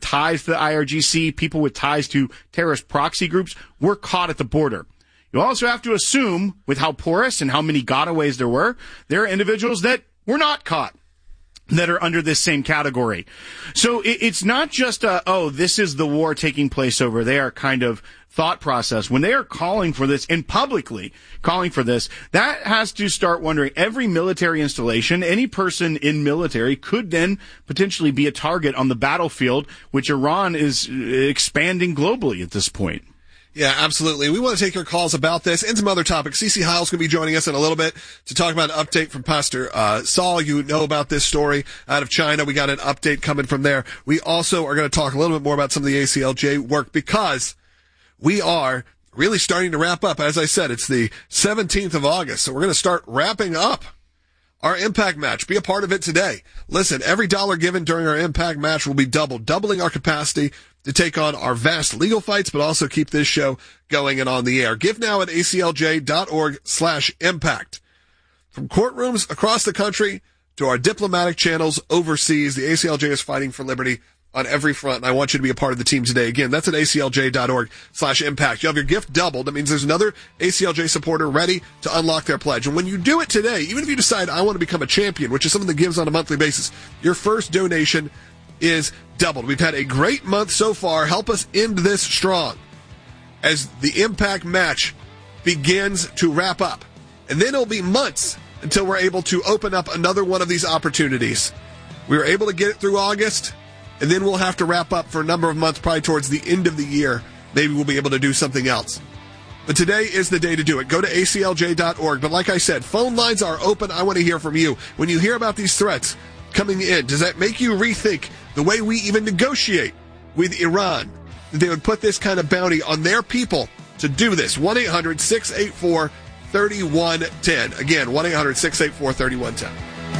ties to the IRGC, people with ties to terrorist proxy groups, were caught at the border. You also have to assume, with how porous and how many gotaways there are individuals that were not caught that are under this same category. So it's not just this is the war taking place over there kind of thought process. When they are calling for this and publicly calling for this, that has to start wondering, every military installation, any person in military could then potentially be a target on the battlefield, which Iran is expanding globally at this point. Yeah, absolutely. We want to take your calls about this and some other topics. CeCe Hiles going to be joining us in a little bit to talk about an update from Pastor Saul. You know about this story out of China. We got an update coming from there. We also are going to talk a little bit more about some of the ACLJ work, because we are really starting to wrap up. As I said, it's the 17th of August, so we're going to start wrapping up our Impact Match. Be a part of it today. Listen, every dollar given during our Impact Match will be doubling our capacity to take on our vast legal fights, but also keep this show going and on the air. Give now at aclj.org/impact. From courtrooms across the country to our diplomatic channels overseas, the ACLJ is fighting for liberty on every front, and I want you to be a part of the team today. Again, that's at aclj.org/impact. You have your gift doubled. That means there's another ACLJ supporter ready to unlock their pledge. And when you do it today, even if you decide I want to become a champion, which is something that gives on a monthly basis, your first donation is doubled. We've had a great month so far. Help us end this strong as the Impact Match begins to wrap up. And then it'll be months until we're able to open up another one of these opportunities. We were able to get it through August, and then we'll have to wrap up for a number of months, probably towards the end of the year. Maybe we'll be able to do something else. But today is the day to do it. Go to aclj.org. But like I said, phone lines are open. I want to hear from you. When you hear about these threats coming in, does that make you rethink the way we even negotiate with Iran? They would put this kind of bounty on their people to do this. 1-800-684-3110. Again, 1-800-684-3110.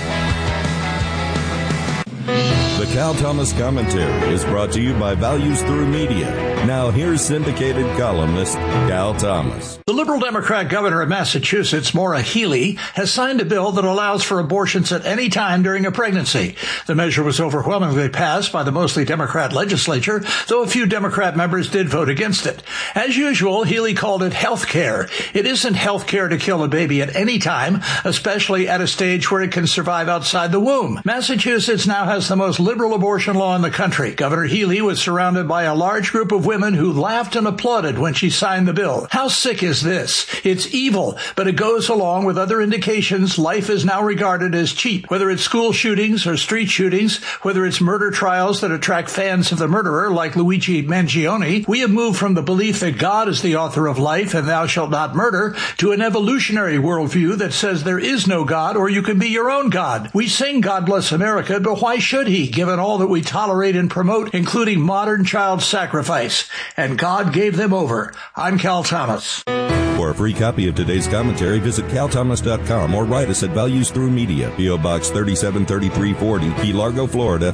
The Cal Thomas Commentary is brought to you by Values Through Media. Now here's syndicated columnist Cal Thomas. The Liberal Democrat governor of Massachusetts, Maura Healey, has signed a bill that allows for abortions at any time during a pregnancy. The measure was overwhelmingly passed by the mostly Democrat legislature, though a few Democrat members did vote against it. As usual, Healey called it health care. It isn't health care to kill a baby at any time, especially at a stage where it can survive outside the womb. Massachusetts now has the most liberal abortion law in the country. Governor Healey was surrounded by a large group of women who laughed and applauded when she signed the bill. How sick is this? It's evil, but it goes along with other indications life is now regarded as cheap. Whether it's school shootings or street shootings, whether it's murder trials that attract fans of the murderer like Luigi Mangione, we have moved from the belief that God is the author of life and thou shalt not murder to an evolutionary worldview that says there is no God or you can be your own God. We sing God Bless America, but why should he, given all that we tolerate and promote, including modern child sacrifice? And God gave them over. I'm Cal Thomas. For a free copy of today's commentary, visit calthomas.com or write us at Values Through Media, P.O. Box 373340, Key Largo, Florida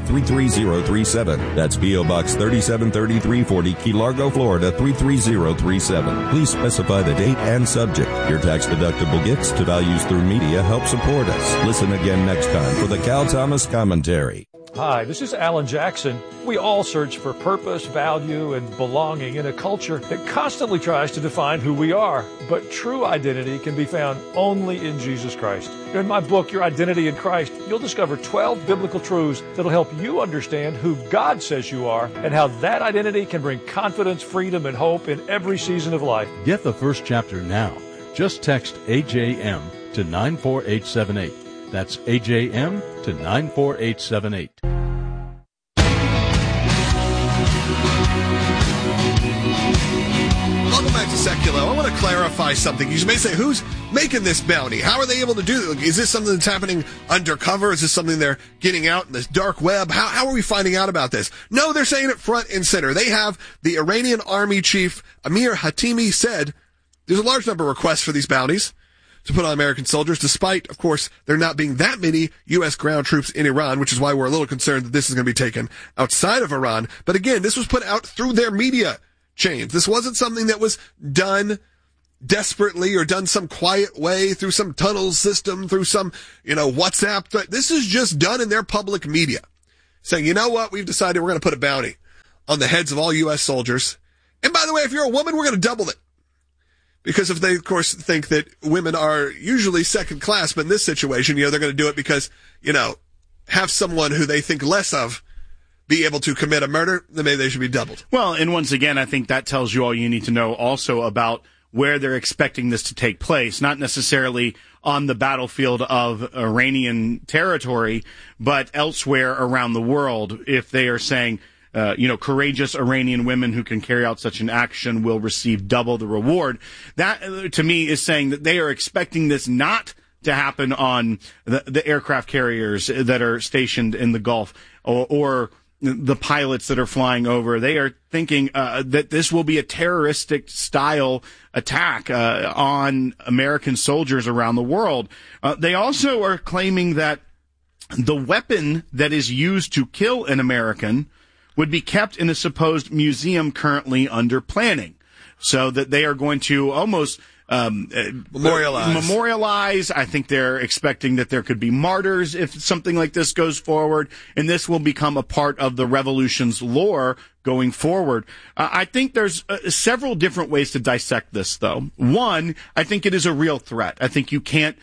33037. That's P.O. Box 373340, Key Largo, Florida 33037. Please specify the date and subject. Your tax-deductible gifts to Values Through Media help support us. Listen again next time for the Cal Thomas Commentary. Hi, this is Alan Jackson. We all search for purpose, value, and belonging in a culture that constantly tries to define who we are. But true identity can be found only in Jesus Christ. In my book, Your Identity in Christ, you'll discover 12 biblical truths that'll help you understand who God says you are and how that identity can bring confidence, freedom, and hope in every season of life. Get the first chapter now. Just text AJM to 94878. That's AJM to 94878. Welcome back to Secular. I want to clarify something. You may say, who's making this bounty? How are they able to do it? Is this something that's happening undercover? Is this something they're getting out in this dark web? How are we finding out about this? No, they're saying it front and center. They have the Iranian army chief, Amir Hatimi, said there's a large number of requests for these bounties to put on American soldiers, despite, of course, there not being that many U.S. ground troops in Iran, which is why we're a little concerned that this is going to be taken outside of Iran. But again, this was put out through their media chains. This wasn't something that was done desperately or done some quiet way through some tunnel system, through some, WhatsApp. This is just done in their public media, saying, you know what, we've decided we're going to put a bounty on the heads of all U.S. soldiers. And by the way, if you're a woman, we're going to double it. Because if they, of course, think that women are usually second class, but in this situation, they're going to do it because, have someone who they think less of be able to commit a murder, then maybe they should be doubled. Well, and once again, I think that tells you all you need to know also about where they're expecting this to take place, not necessarily on the battlefield of Iranian territory, but elsewhere around the world. If they are saying, courageous Iranian women who can carry out such an action will receive double the reward, that to me is saying that they are expecting this not to happen on the aircraft carriers that are stationed in the Gulf or the pilots that are flying over. They are thinking that this will be a terroristic style attack on American soldiers around the world. They also are claiming that the weapon that is used to kill an American would be kept in a supposed museum currently under planning, so that they are going to almost memorialize. I think they're expecting that there could be martyrs if something like this goes forward, and this will become a part of the revolution's lore going forward. I think there's several different ways to dissect this, though. One, I think it is a real threat. I think you can't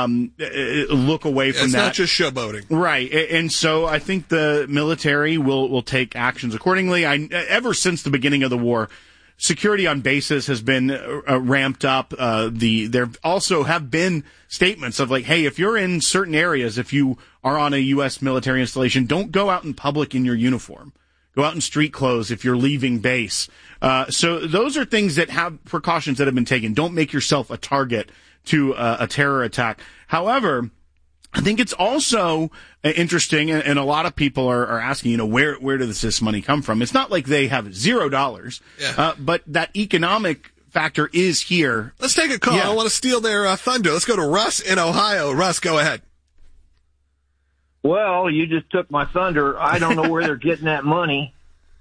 look away from that. It's not just showboating. Right. And so I think the military will take actions accordingly. Ever since the beginning of the war, security on bases has been ramped up. There also have been statements of like, hey, if you're in certain areas, if you are on a U.S. military installation, don't go out in public in your uniform. Go out in street clothes if you're leaving base. So those are things that have precautions that have been taken. Don't make yourself a target to a terror attack. However, I think it's also interesting, and a lot of people are asking, where does this money come from? It's not like they have $0, but that economic factor is here. Let's take a call. Yeah. I don't want to steal their thunder. Let's go to Russ in Ohio. Russ, go ahead. Well, you just took my thunder. I don't know where they're getting that money,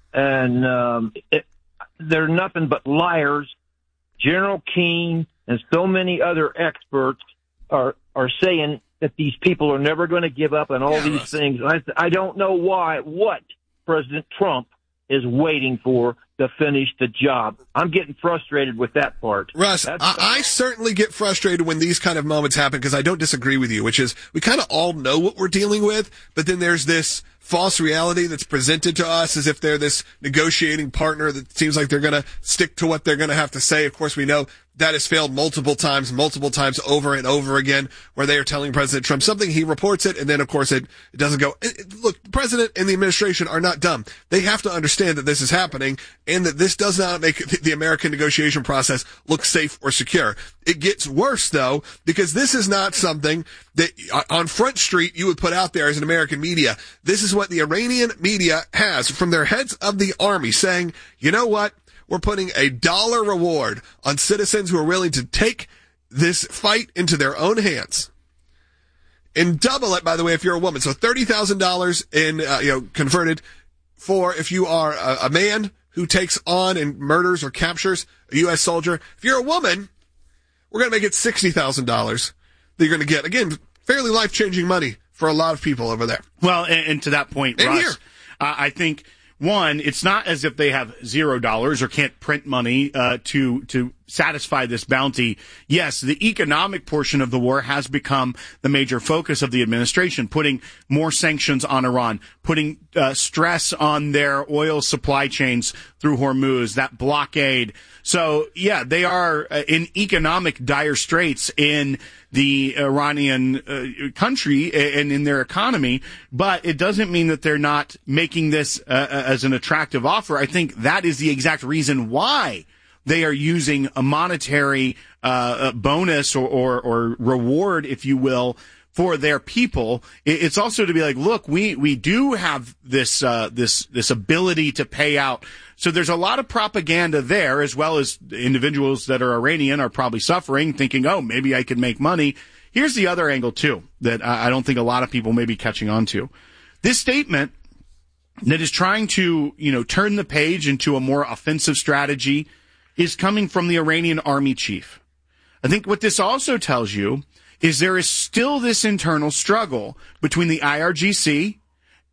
and they're nothing but liars. General Keane and so many other experts are saying that these people are never going to give up and all these things. I don't know what President Trump is waiting for to finish the job. I'm getting frustrated with that part. Russ, I certainly get frustrated when these kind of moments happen because I don't disagree with you, which is we kind of all know what we're dealing with, but then there's this false reality that's presented to us as if they're this negotiating partner that seems like they're going to stick to what they're going to have to say. Of course, we know that has failed multiple times over and over again, where they are telling President Trump something, he reports it, and then, of course, it doesn't go. Look, the president and the administration are not dumb. They have to understand that this is happening and that this does not make the American negotiation process look safe or secure. It gets worse, though, because this is not something that on Front Street you would put out there as an American media. This is what the Iranian media has from their heads of the army saying, you know what? We're putting $1 reward on citizens who are willing to take this fight into their own hands. And double it, by the way, if you're a woman. So $30,000 in, converted for if you are a man who takes on and murders or captures a U.S. soldier. If you're a woman, we're going to make it $60,000 that you're going to get. Again, fairly life-changing money for a lot of people over there. Well, and to that point, and Russ, here. I think, one, it's not as if they have $0 or can't print money to satisfy this bounty. Yes, the economic portion of the war has become the major focus of the administration, putting more sanctions on Iran, putting stress on their oil supply chains through Hormuz, that blockade. So, yeah, they are in economic dire straits in the Iranian country and in their economy, but it doesn't mean that they're not making this as an attractive offer. I think that is the exact reason why they are using a monetary bonus or reward, if you will, for their people. It's also to be like, look, we do have this ability to pay out. So there's a lot of propaganda there, as well as individuals that are Iranian are probably suffering, thinking, oh, maybe I could make money. Here's the other angle, too, that I don't think a lot of people may be catching on to. This statement that is trying to, turn the page into a more offensive strategy is coming from the Iranian army chief. I think what this also tells you is there is still this internal struggle between the IRGC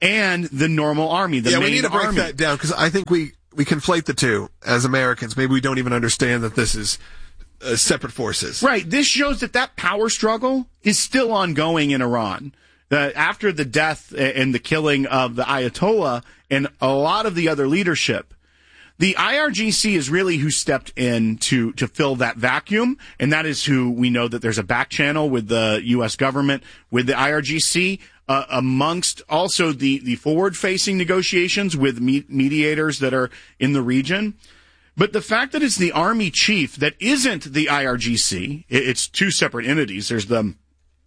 and the normal army, the main army. We need to break that down because I think we conflate the two as Americans. Maybe we don't even understand that this is separate forces. Right. This shows that power struggle is still ongoing in Iran. After the death and the killing of the Ayatollah and a lot of the other leadership, the IRGC is really who stepped in to fill that vacuum, and that is who we know that there's a back channel with the U.S. government, with the IRGC, amongst also the forward-facing negotiations with mediators that are in the region. But the fact that it's the army chief that isn't the IRGC, it's two separate entities. There's the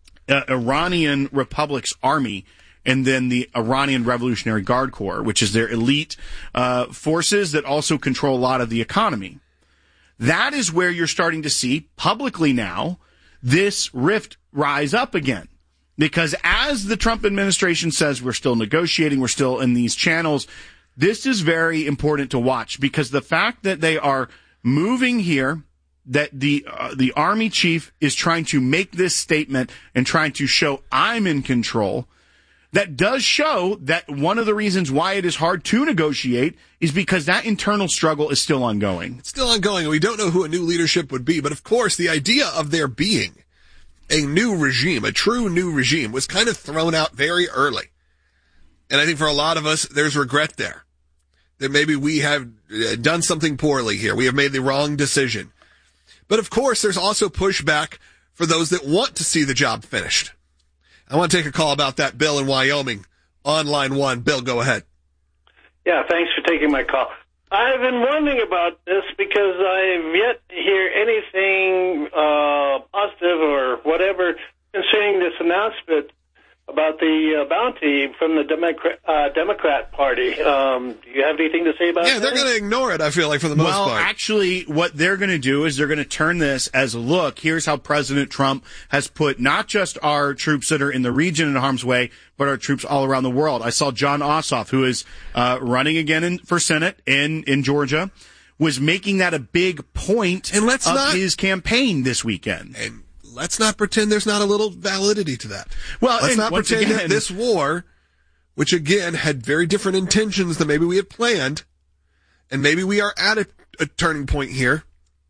Iranian Republic's army, and then the Iranian Revolutionary Guard Corps, which is their elite forces that also control a lot of the economy. That is where you're starting to see publicly now this rift rise up again. Because as the Trump administration says, we're still negotiating, we're still in these channels, this is very important to watch, because the fact that they are moving here, that the army chief is trying to make this statement and trying to show I'm in control, that does show that one of the reasons why it is hard to negotiate is because that internal struggle is still ongoing. It's still ongoing, and we don't know who a new leadership would be. But of course, the idea of there being a new regime, a true new regime, was kind of thrown out very early. And I think for a lot of us, there's regret there. That maybe we have done something poorly here. We have made the wrong decision. But of course, there's also pushback for those that want to see the job finished. I want to take a call about that. Bill in Wyoming on line 1. Bill, go ahead. Yeah, thanks for taking my call. I've been wondering about this because I've yet to hear anything positive or whatever concerning this announcement about the bounty from the Democrat Party. Do you have anything to say about that? Yeah, they're going to ignore it, I feel like, for the most part. Well, actually, what they're going to do is they're going to turn this as a look. Here's how President Trump has put not just our troops that are in the region in harm's way, but our troops all around the world. I saw John Ossoff, who is running again for Senate in Georgia, was making that a big point of his campaign this weekend. And let's not pretend there's not a little validity to that. Well, let's not pretend that this war, which again had very different intentions than maybe we had planned, and maybe we are at a turning point here,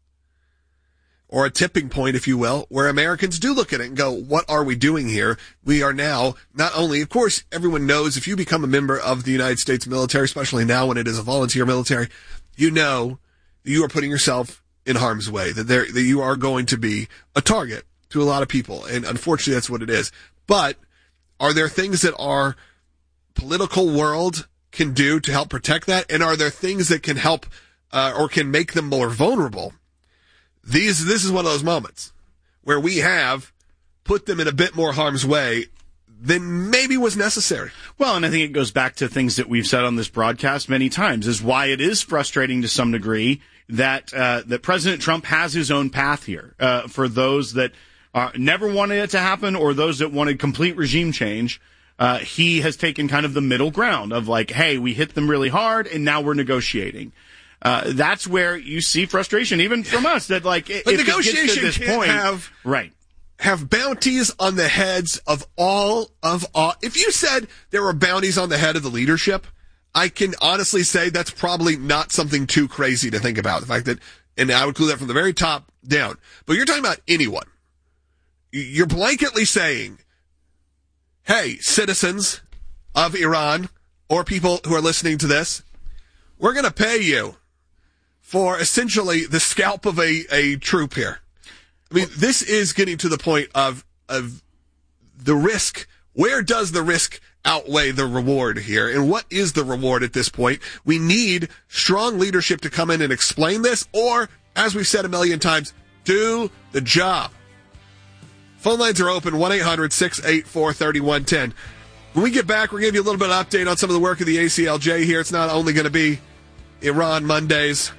or a tipping point, if you will, where Americans do look at it and go, what are we doing here? We are now not only, of course, everyone knows if you become a member of the United States military, especially now when it is a volunteer military, you know you are putting yourself in harm's way, that you are going to be a target to a lot of people. And unfortunately, that's what it is. But are there things that our political world can do to help protect that? And are there things that can help or can make them more vulnerable? This is one of those moments where we have put them in a bit more harm's way than maybe was necessary. Well, and I think it goes back to things that we've said on this broadcast many times, is why it is frustrating to some degree that that President Trump has his own path here for those that never wanted it to happen or those that wanted complete regime change. He has taken kind of the middle ground of like, hey, we hit them really hard and now we're negotiating. That's where you see frustration, even from us, that like, if negotiation it gets to this point, have bounties on the heads of all. If you said there were bounties on the head of the leadership, I can honestly say that's probably not something too crazy to think about. The fact that, and I would include that from the very top down. But you're talking about anyone. You're blanketly saying, hey, citizens of Iran or people who are listening to this, we're going to pay you for essentially the scalp of a troop here. I mean, this is getting to the point of the risk. Where does the risk outweigh the reward here? And what is the reward at this point? We need strong leadership to come in and explain this, or, as we've said a million times, do the job. Phone lines are open, 1-800-684-3110. When we get back, we're going to give you a little bit of update on some of the work of the ACLJ here. It's not only going to be Iran Mondays.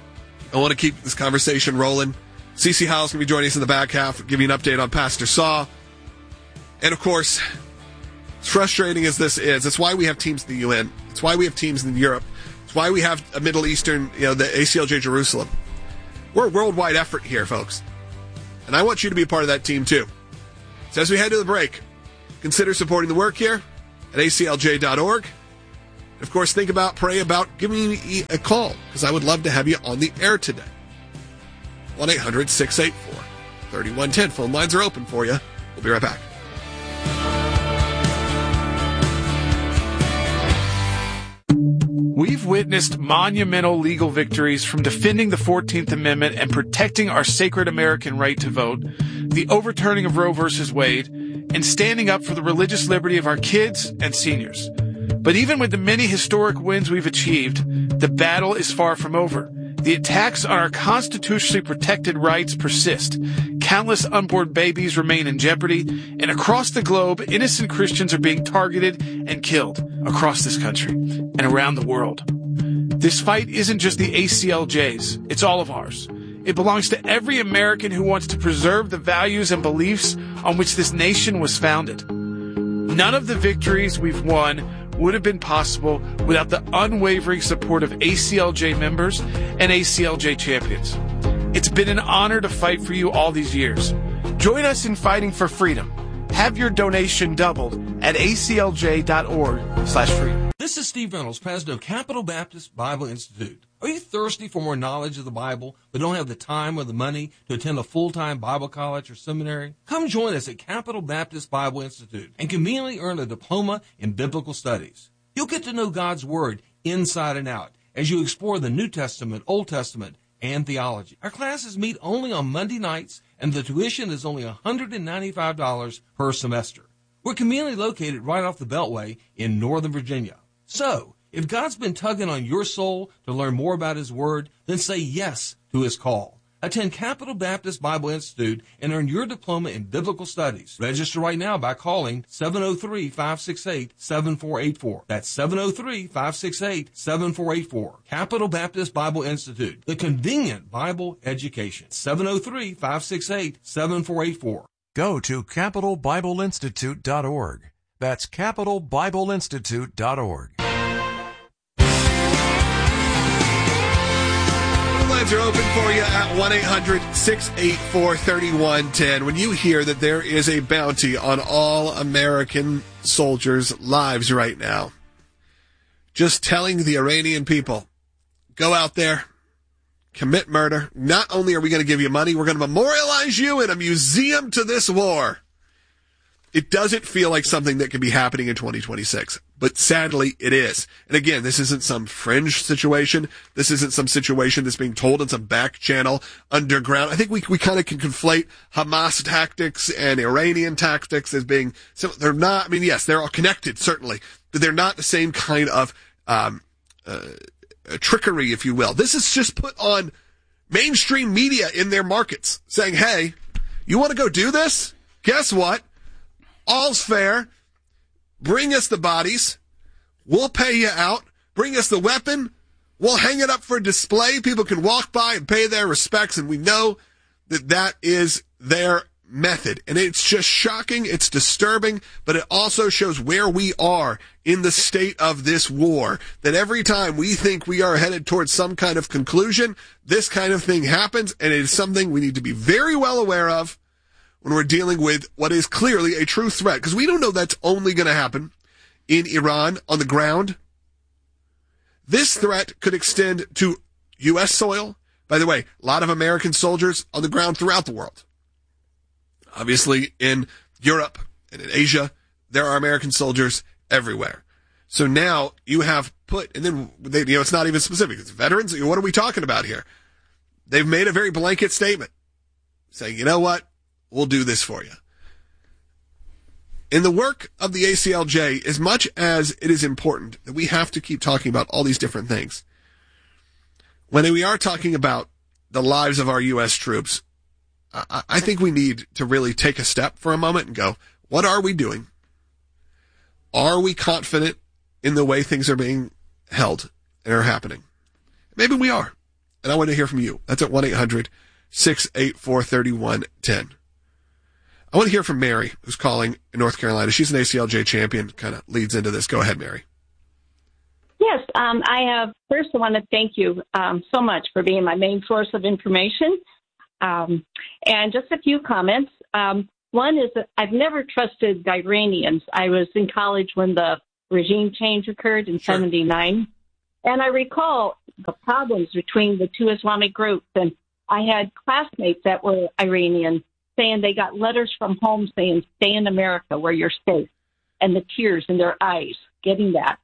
I want to keep this conversation rolling. CeCe Howell's going to be joining us in the back half, give you an update on Pastor Saw. And, of course, as frustrating as this is, that's why we have teams in the UN. It's why we have teams in Europe. It's why we have a Middle Eastern, the ACLJ Jerusalem. We're a worldwide effort here, folks. And I want you to be a part of that team, too. So as we head to the break, consider supporting the work here. at aclj.org. Of course, pray about giving me a call, because I would love to have you on the air today. 1-800-684-3110. Phone lines are open for you. We'll be right back. We've witnessed monumental legal victories from defending the 14th Amendment and protecting our sacred American right to vote, the overturning of Roe v. Wade, and standing up for the religious liberty of our kids and seniors. But even with the many historic wins we've achieved, the battle is far from over. The attacks on our constitutionally protected rights persist. Countless unborn babies remain in jeopardy, and across the globe, innocent Christians are being targeted and killed across this country and around the world. This fight isn't just the ACLJ's, it's all of ours. It belongs to every American who wants to preserve the values and beliefs on which this nation was founded. None of the victories we've won would have been possible without the unwavering support of ACLJ members and ACLJ champions. It's been an honor to fight for you all these years. Join us in fighting for freedom. Have your donation doubled at aclj.org/freedom. This is Steve Reynolds, president of Capital Baptist Bible Institute. Are you thirsty for more knowledge of the Bible but don't have the time or the money to attend a full-time Bible college or seminary? Come join us at Capital Baptist Bible Institute and conveniently earn a diploma in biblical studies. You'll get to know God's Word inside and out as you explore the New Testament, Old Testament, and theology. Our classes meet only on Monday nights, and the tuition is only $195 per semester. We're conveniently located right off the Beltway in Northern Virginia. So, if God's been tugging on your soul to learn more about His Word, then say yes to His call. Attend Capital Baptist Bible Institute and earn your diploma in biblical studies. Register right now by calling 703-568-7484. That's 703-568-7484. Capital Baptist Bible Institute, the convenient Bible education. 703-568-7484. Go to capitalbibleinstitute.org. That's capitalbibleinstitute.org. Lines are open for you at 1-800-684-3110. When you hear that there is a bounty on all American soldiers' lives right now, just telling the Iranian people, go out there, commit murder. Not only are we going to give you money, we're going to memorialize you in a museum to this war. It doesn't feel like something that could be happening in 2026, but sadly it is. And again, this isn't some fringe situation. This isn't some situation that's being told in some back channel underground. I think we kind of can conflate Hamas tactics and Iranian tactics as being, so they're not, I mean, yes, they're all connected, certainly, but they're not the same kind of, trickery, if you will. This is just put on mainstream media in their markets saying, hey, you want to go do this? Guess what? All's fair. Bring us the bodies. We'll pay you out. Bring us the weapon. We'll hang it up for display. People can walk by and pay their respects, and we know that that is their method. And it's just shocking. It's disturbing, but it also shows where we are in the state of this war. That every time we think we are headed towards some kind of conclusion, this kind of thing happens, and it is something we need to be very well aware of when we're dealing with what is clearly a true threat. Because we don't know that's only going to happen in Iran on the ground. This threat could extend to U.S. soil. By the way, a lot of American soldiers on the ground throughout the world. Obviously, in Europe and in Asia, there are American soldiers everywhere. So now you have put, and then it's not even specific. It's veterans. What are we talking about here? They've made a very blanket statement saying, you know what? We'll do this for you. In the work of the ACLJ, as much as it is important that we have to keep talking about all these different things, when we are talking about the lives of our U.S. troops, I think we need to really take a step for a moment and go, what are we doing? Are we confident in the way things are being held and are happening? Maybe we are. And I want to hear from you. That's at 1-800-684-3110. I want to hear from Mary, who's calling in North Carolina. She's an ACLJ champion, kind of leads into this. Go ahead, Mary. Yes, I want to thank you so much for being my main source of information. And just a few comments. One One is that I've never trusted the Iranians. I was in college when the regime change occurred in 79. And I recall the problems between the two Islamic groups. And I had classmates that were Iranian saying they got letters from home saying, stay in America where you're safe. And the tears in their eyes getting that.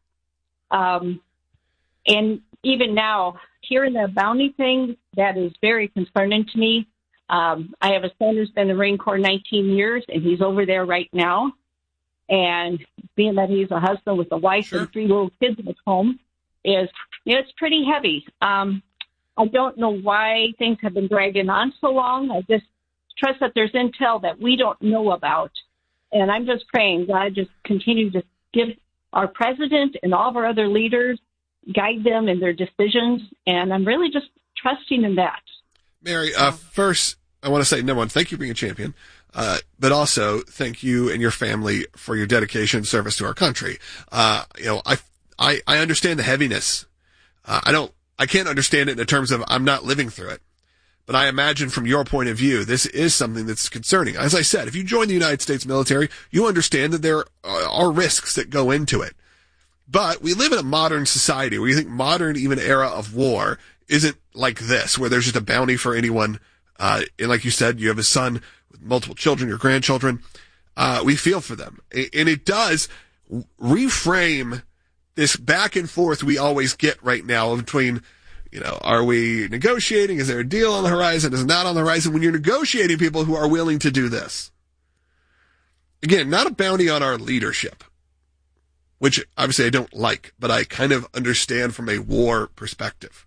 And even now, hearing the bounty thing, that is very concerning to me. I have a son who's been in the Marine Corps 19 years, and he's over there right now. And being that he's a husband with a wife and 3 little kids at home, it's pretty heavy. I don't know why things have been dragging on so long. I just trust that there's intel that we don't know about. And I'm just praying God just continue to give our president and all of our other leaders, guide them in their decisions. And I'm really just trusting in that. Mary, first, I want to say, number one, thank you for being a champion. But also thank you and your family for your dedication and service to our country. I understand the heaviness. I can't understand it in terms of I'm not living through it. But I imagine from your point of view, this is something that's concerning. As I said, if you join the United States military, you understand that there are risks that go into it. But we live in a modern society where you think modern, even era of war isn't like this, where there's just a bounty for anyone. And like you said, you have a son with multiple children, your grandchildren. We feel for them. And it does reframe this back and forth we always get right now between, are we negotiating? Is there a deal on the horizon? Is it not on the horizon? When you're negotiating people who are willing to do this. Again, not a bounty on our leadership, which obviously I don't like, but I kind of understand from a war perspective.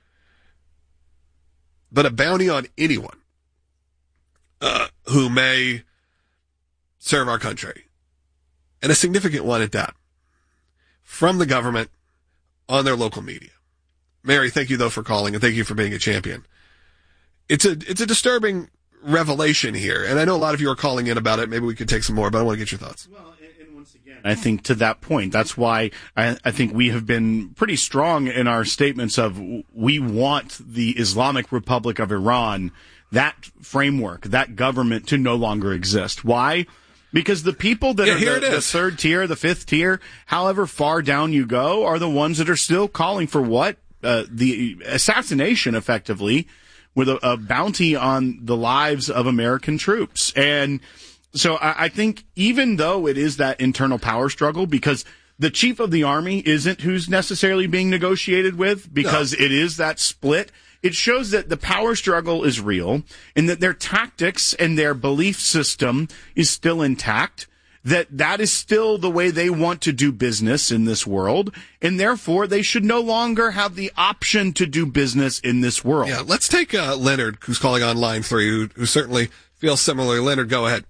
But a bounty on anyone who may serve our country, and a significant one at that, from the government on their local media. Mary, thank you, though, for calling, and thank you for being a champion. It's a disturbing revelation here, and I know a lot of you are calling in about it. Maybe we could take some more, but I want to get your thoughts. Well, and once again, I think to that point, that's why I think we have been pretty strong in our statements of we want the Islamic Republic of Iran, that framework, that government to no longer exist. Why? Because the people that are the third tier, the fifth tier, however far down you go, are the ones that are still calling for what? The assassination, effectively, with a bounty on the lives of American troops. And so I think even though it is that internal power struggle, because the chief of the army isn't who's necessarily being negotiated with, because it is that split, it shows that the power struggle is real and that their tactics and their belief system is still intact, that is still the way they want to do business in this world, and therefore they should no longer have the option to do business in this world. Yeah, let's take Leonard, who's calling on line 3, who certainly feels similarly. Leonard, go ahead.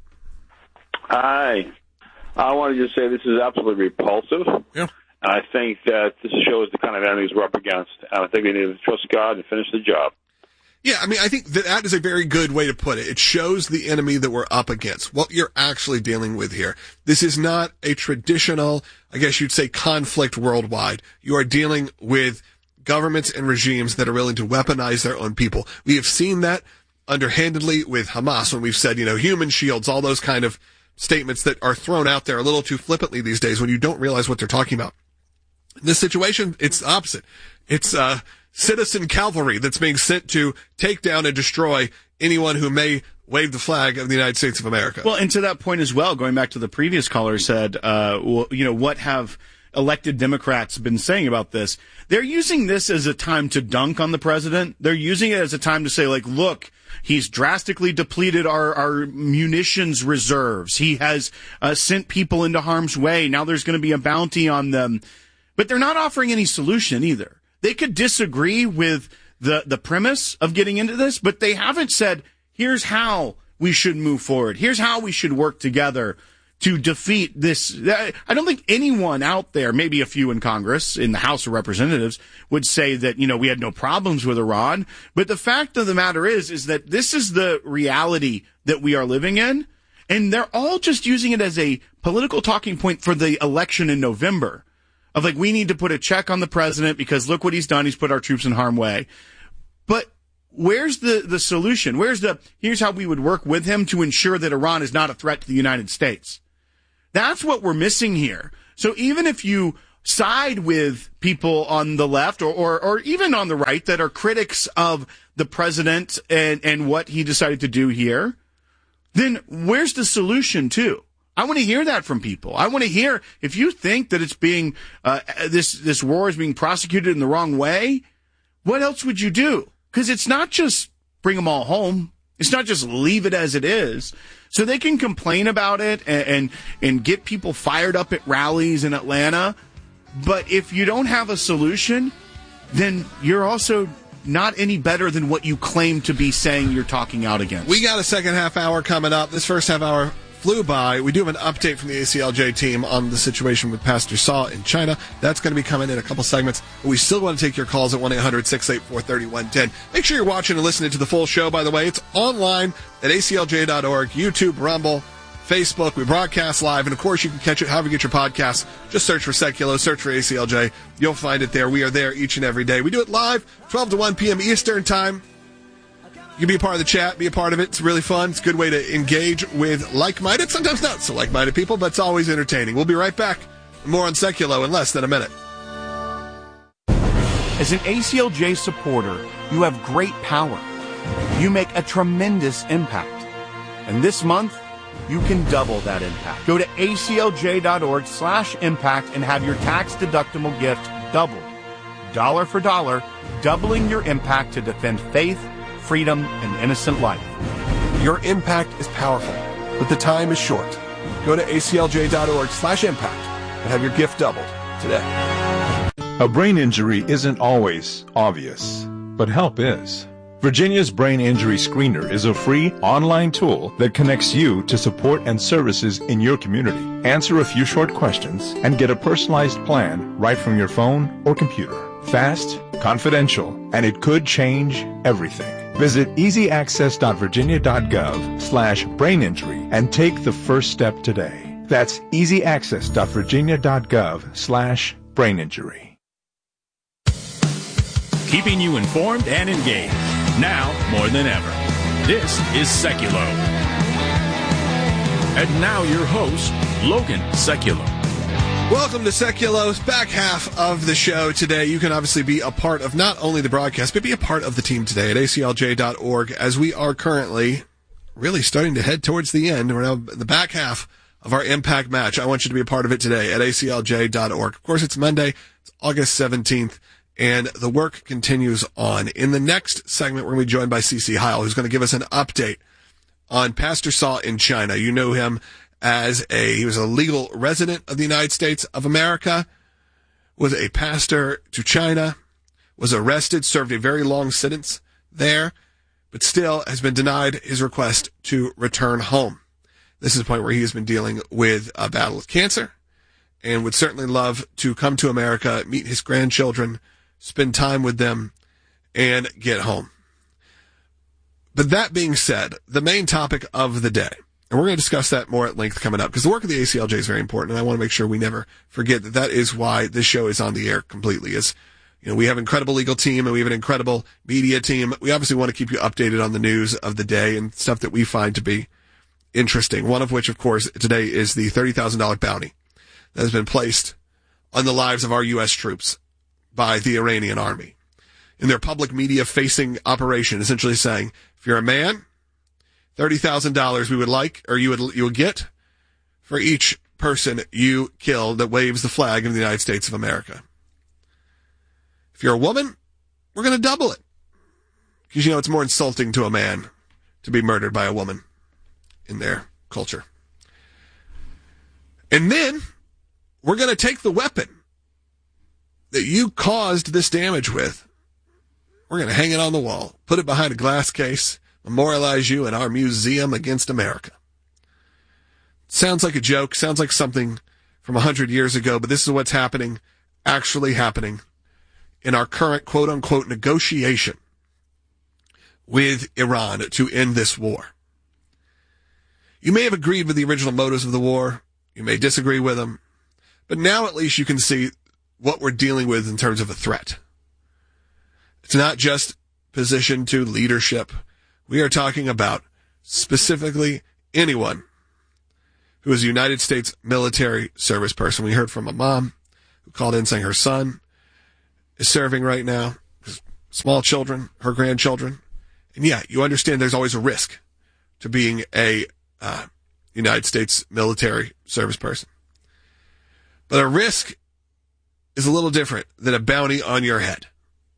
Hi. I wanted to say this is absolutely repulsive. Yeah. And I think that this shows the kind of enemies we're up against. And I think we need to trust God and finish the job. Yeah, I mean, I think that is a very good way to put it. It shows the enemy that we're up against, what you're actually dealing with here. This is not a traditional, I guess you'd say, conflict worldwide. You are dealing with governments and regimes that are willing to weaponize their own people. We have seen that underhandedly with Hamas when we've said, human shields, all those kind of statements that are thrown out there a little too flippantly these days when you don't realize what they're talking about. In this situation, it's the opposite. It's citizen cavalry that's being sent to take down and destroy anyone who may wave the flag of the United States of America. Well, and to that point as well, going back to the previous caller said, what have elected Democrats been saying about this? They're using this as a time to dunk on the president. They're using it as a time to say, look, he's drastically depleted our munitions reserves. He has sent people into harm's way. Now there's going to be a bounty on them. But they're not offering any solution either. They could disagree with the premise of getting into this, but they haven't said, here's how we should move forward. Here's how we should work together to defeat this. I don't think anyone out there, maybe a few in Congress, in the House of Representatives, would say that, we had no problems with Iran. But the fact of the matter is that this is the reality that we are living in. And they're all just using it as a political talking point for the election in November. Of we need to put a check on the president because look what he's done. He's put our troops in harm's way. But where's the solution? Here's how we would work with him to ensure that Iran is not a threat to the United States. That's what we're missing here. So even if you side with people on the left or even on the right that are critics of the president and what he decided to do here, then where's the solution too? I want to hear that from people. I want to hear if you think that it's being this war is being prosecuted in the wrong way, what else would you do? Because it's not just bring them all home. It's not just leave it as it is. So they can complain about it and get people fired up at rallies in Atlanta. But if you don't have a solution, then you're also not any better than what you claim to be saying you're talking out against. We got a second half hour coming up. This first half hour flew by. We do have an update from the ACLJ team on the situation with Pastor Saw in China. That's going to be coming in a couple segments. But we still want to take your calls at 1-800-684-3110. Make sure you're watching and listening to the full show, by the way. It's online at aclj.org, YouTube, Rumble, Facebook. We broadcast live. And, of course, you can catch it however you get your podcasts. Just search for Seculo, search for ACLJ. You'll find it there. We are there each and every day. We do it live, 12 to 1 p.m. Eastern Time. You can be a part of the chat, be a part of it. It's really fun. It's a good way to engage with like-minded, sometimes not so like-minded people, but it's always entertaining. We'll be right back. More on Seculo in less than a minute. As an ACLJ supporter, you have great power. You make a tremendous impact. And this month, you can double that impact. Go to aclj.org/impact and have your tax-deductible gift doubled. Dollar for dollar, doubling your impact to defend faith, freedom, and innocent life. Your impact is powerful, but the time is short. Go to aclj.org/impact and have your gift doubled today. A brain injury isn't always obvious, but help is. Virginia's Brain Injury Screener is a free online tool that connects you to support and services in your community. Answer a few short questions and get a personalized plan right from your phone or computer. Fast, confidential, and it could change everything. Visit easyaccess.virginia.gov/braininjury and take the first step today. That's easyaccess.virginia.gov/braininjury. Keeping you informed and engaged. Now more than ever. This is Seculo. And now your host, Logan Seculo. Welcome to Seculo's back half of the show today. You can obviously be a part of not only the broadcast, but be a part of the team today at aclj.org as we are currently really starting to head towards the end. We're now in the back half of our Impact match. I want you to be a part of it today at aclj.org. Of course, it's Monday. It's August 17th, and the work continues on. In the next segment, we're going to be joined by CeCe Heil, who's going to give us an update on Pastor Saw in China. You know him as he was a legal resident of the United States of America, was a pastor to China, was arrested, served a very long sentence there, but still has been denied his request to return home. This is a point where he has been dealing with a battle with cancer and would certainly love to come to America, meet his grandchildren, spend time with them, and get home. But that being said, the main topic of the day, and we're going to discuss that more at length coming up, because the work of the ACLJ is very important, and I want to make sure we never forget that that is why this show is on the air completely. Is, you know, we have an incredible legal team, and we have an incredible media team. We obviously want to keep you updated on the news of the day and stuff that we find to be interesting. One of which, of course, today is the $30,000 bounty that has been placed on the lives of our U.S. troops by the Iranian army in their public media facing operation, essentially saying, if you're a man, $30,000 we would like, or you would get for each person you kill that waves the flag of the United States of America. If you're a woman, we're going to double it. Because, you know, it's more insulting to a man to be murdered by a woman in their culture. And then we're going to take the weapon that you caused this damage with. We're going to hang it on the wall, put it behind a glass case, memorialize you in our museum against America. Sounds like a joke, sounds like something from 100 years ago, but this is what's happening, actually happening in our current quote-unquote negotiation with Iran to end this war. You may have agreed with the original motives of the war. You may disagree with them. But now at least you can see what we're dealing with in terms of a threat. It's not just position to leadership. We are talking about specifically anyone who is a United States military service person. We heard from a mom who called in saying her son is serving right now, small children, her grandchildren. And yeah, you understand there's always a risk to being a United States military service person. But a risk is a little different than a bounty on your head.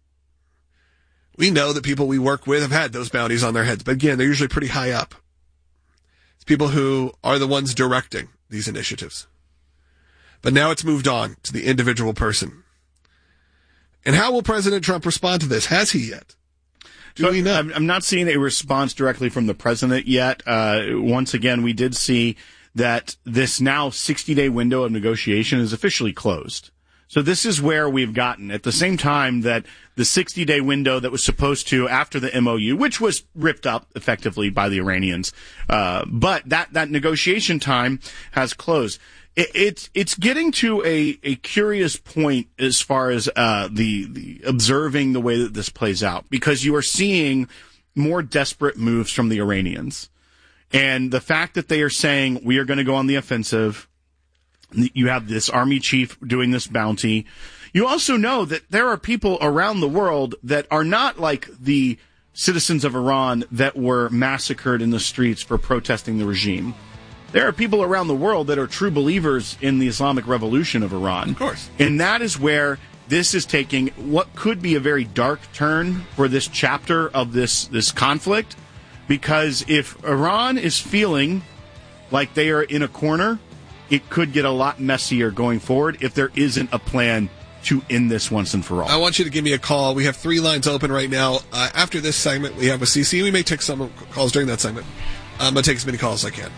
We know that people we work with have had those bounties on their heads, but again, they're usually pretty high up. It's people who are the ones directing these initiatives. But now it's moved on to the individual person. And how will President Trump respond to this? Has he yet? Do we know? I'm not seeing a response directly from the president yet. Once again, we did see that this now 60-day window of negotiation is officially closed. So this is where we've gotten at the same time that the 60-day window that was supposed to after the MOU, which was ripped up effectively by the Iranians, but that negotiation time has closed. It's getting to a curious point as far as the observing the way that this plays out, because you are seeing more desperate moves from the Iranians, and the fact that they are saying we are going to go on the offensive. You have this army chief doing this bounty. You also know that there are people around the world that are not like the citizens of Iran that were massacred in the streets for protesting the regime. There are people around the world that are true believers in the Islamic Revolution of Iran. Of course. And that is where this is taking what could be a very dark turn for this chapter of this conflict. Because if Iran is feeling like they are in a corner, it could get a lot messier going forward if there isn't a plan to end this once and for all. I want you to give me a call. We have 3 lines open right now. After this segment, we have a CC. We may take some calls during that segment. I'm going to take as many calls as I can.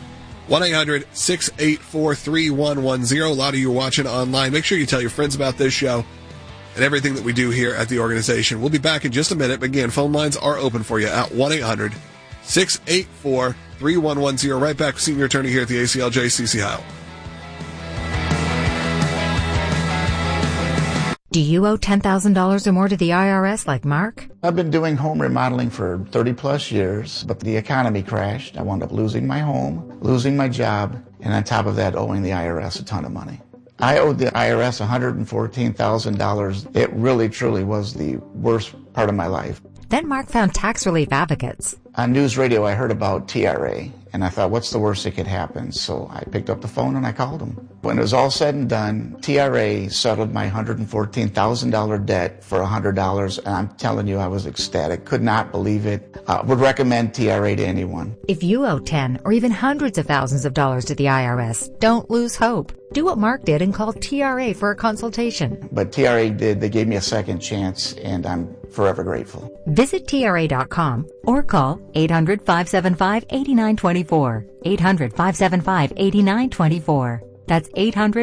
1-800-684-3110. A lot of you are watching online. Make sure you tell your friends about this show and everything that we do here at the organization. We'll be back in just a minute. But again, phone lines are open for you at 1-800-684-3110. Right back with senior attorney here at the ACLJ, CC Heil. Do you owe $10,000 or more to the IRS like Mark? I've been doing home remodeling for 30 plus years, but the economy crashed. I wound up losing my home, losing my job, and on top of that, owing the IRS a ton of money. I owed the IRS $114,000. It really, truly was the worst part of my life. Then Mark found tax relief advocates. On news radio, I heard about TRA, and I thought, what's the worst that could happen? So I picked up the phone and I called them. When it was all said and done, TRA settled my $114,000 debt for $100, and I'm telling you, I was ecstatic. Could not believe it. Would recommend TRA to anyone. If you owe 10 or even hundreds of thousands of dollars to the IRS, don't lose hope. Do what Mark did and call TRA for a consultation. But TRA did. They gave me a second chance, and I'm forever grateful. Visit TRA.com or call 800-575-8924. 800-575-8924. That's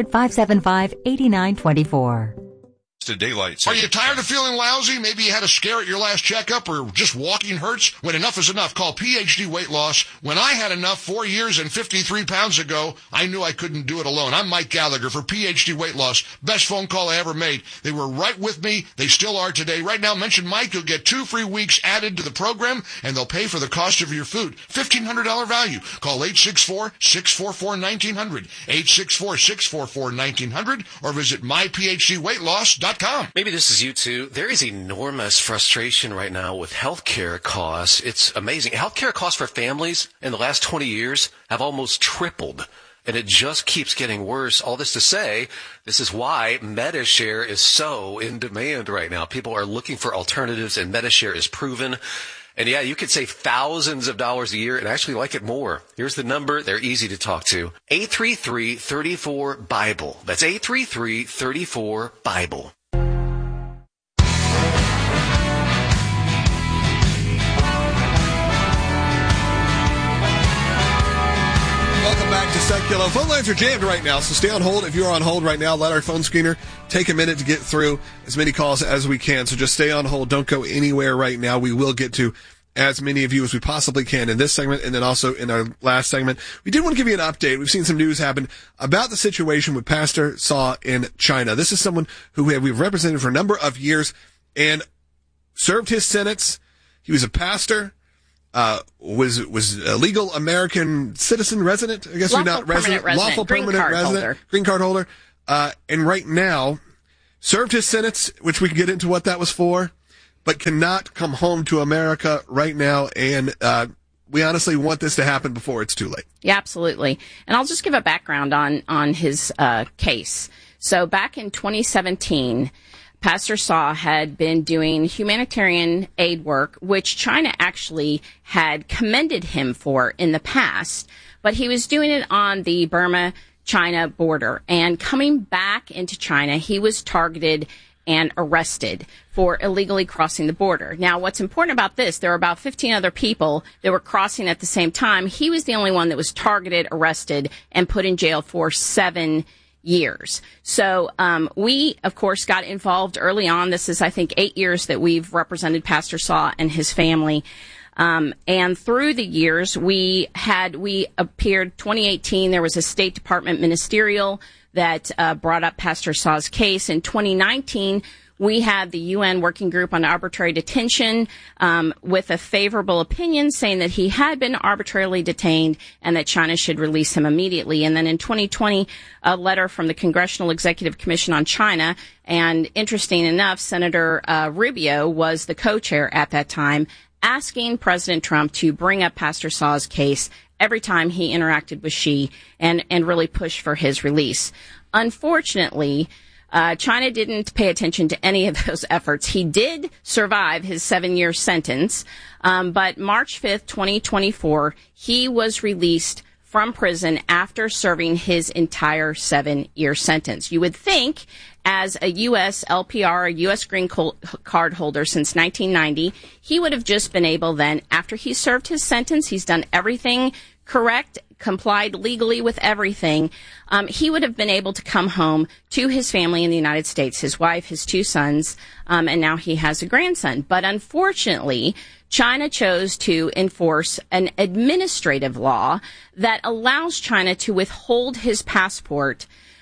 800-575-8924. To daylight. Are you tired of feeling lousy? Maybe you had a scare at your last checkup, or just walking hurts? When enough is enough, call PhD Weight Loss. When I had enough 4 years and 53 pounds ago, I knew I couldn't do it alone. I'm Mike Gallagher for PhD Weight Loss. Best phone call I ever made. They were right with me. They still are today. Right now, mention Mike. You'll get 2 free weeks added to the program, and they'll pay for the cost of your food. $1,500 value. Call 864-644-1900. 864-644-1900, or visit myphdweightloss.com. Maybe this is you too. There is enormous frustration right now with healthcare costs. It's amazing. Healthcare costs for families in the last 20 years have almost tripled, and it just keeps getting worse. All this to say, this is why Medi-Share is so in demand right now. People are looking for alternatives, and Medi-Share is proven. And yeah, you could save thousands of dollars a year and actually like it more. Here's the number. They're easy to talk to. 833-34-BIBLE. That's 833-34-BIBLE. Welcome back to Secular. Phone lines are jammed right now, so stay on hold. If you're on hold right now, let our phone screener take a minute to get through as many calls as we can. So just stay on hold. Don't go anywhere right now. We will get to as many of you as we possibly can in this segment, and then also in our last segment. We did want to give you an update. We've seen some news happen about the situation with Pastor Saw in China. This is someone who we've represented for a number of years, and served his sentence. He was a pastor, was a legal American citizen resident. I guess we're not resident. Lawful permanent resident. Green card holder. And right now, served his sentence, which we can get into what that was for, but cannot come home to America right now. And we honestly want this to happen before it's too late. Yeah, absolutely. And I'll just give a background on his case. So back in 2017, Pastor Saw had been doing humanitarian aid work, which China actually had commended him for in the past, but he was doing it on the Burma-China border. And coming back into China, he was targeted and arrested for illegally crossing the border. Now, what's important about this, there were about 15 other people that were crossing at the same time. He was the only one that was targeted, arrested, and put in jail for 7 years. So we, of course, got involved early on. This is, I think, 8 years that we've represented Pastor Saw and his family. And through the years, we appeared 2018. There was a State Department ministerial that brought up Pastor Saw's case. In 2019, we had the UN Working Group on Arbitrary Detention with a favorable opinion saying that he had been arbitrarily detained and that China should release him immediately. And then in 2020, a letter from the Congressional Executive Commission on China, and interesting enough, Senator Rubio was the co-chair at that time, asking President Trump to bring up Pastor Saw's case every time he interacted with Xi and really push for his release. Unfortunately, China didn't pay attention to any of those efforts. He did survive his 7-year sentence, but March 5th, 2024, he was released from prison after serving his entire 7-year sentence. You would think, as a U.S. LPR, a U.S. green card holder since 1990, he would have just been able then, after he served his sentence, he's done everything correct, complied legally with everything, he would have been able to come home to his family in the United States, his wife, his 2 sons, and now he has a grandson. But unfortunately, China chose to enforce an administrative law that allows China to withhold his passport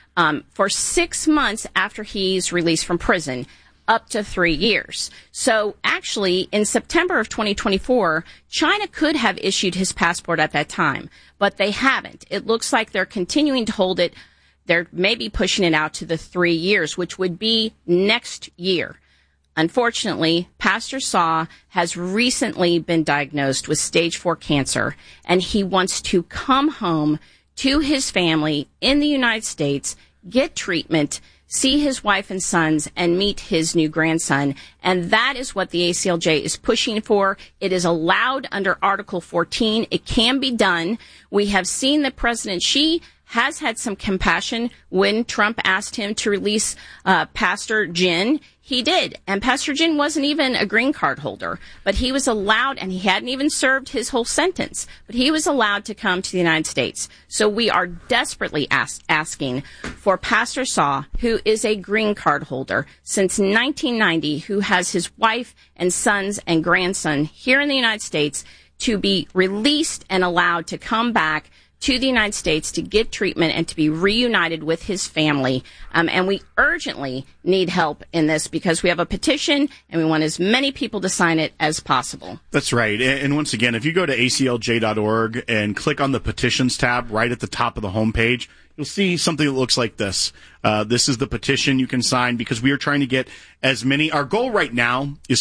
for 6 months after he's released from prison, up to 3 years. So actually, in September of 2024, China could have issued his passport at that time, but they haven't. It looks like they're continuing to hold it. They're maybe pushing it out to the 3 years, which would be next year. Unfortunately, Pastor Saw has recently been diagnosed with stage 4 cancer, and he wants to come home to his family in the United States, get treatment, see his wife and sons, and meet his new grandson. And that is what the ACLJ is pushing for. It is allowed under Article 14. It can be done. We have seen that President Xi has had some compassion when Trump asked him to release Pastor Jin. He did. And Pastor Jin wasn't even a green card holder, but he was allowed, and he hadn't even served his whole sentence, but he was allowed to come to the United States. So we are desperately asking for Pastor Saw, who is a green card holder since 1990, who has his wife and sons and grandson here in the United States, to be released and allowed to come back to the United States to get treatment and to be reunited with his family. And we urgently need help in this because we have a petition and we want as many people to sign it as possible. That's right. And once again, if you go to aclj.org and click on the petitions tab right at the top of the homepage, you'll see something that looks like this. This is the petition you can sign because we are trying to get as many. Our goal right now is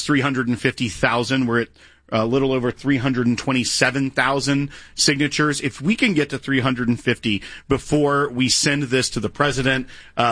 350,000. We're at a little over 327,000 signatures. If we can get to 350 before we send this to the president,